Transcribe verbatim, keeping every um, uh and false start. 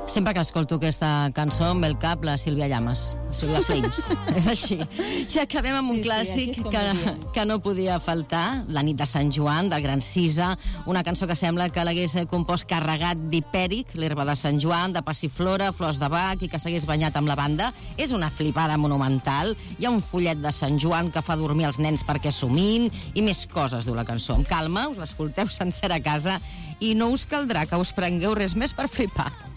Sempre que escolto aquesta cançó em ve al cap la Sílvia Llamas, la Sílvia Flames. És així. I acabem amb un Sí, sí, clàssic així és com que, ho diem. que no podia faltar, La nit de Sant Joan, del Gran Cisa, una cançó que sembla que l'hagués compost carregat d'hipèric, l'herba de Sant Joan, de passiflora, flors de bac, i que s'hagués banyat amb lavanda. És una flipada monumental. Hi ha un follet de Sant Joan que fa dormir els nens perquè somin, i més coses, diu la cançó. Amb calma, us l'escolteu sencera a casa i no us caldrà que us prengueu res més per flipar.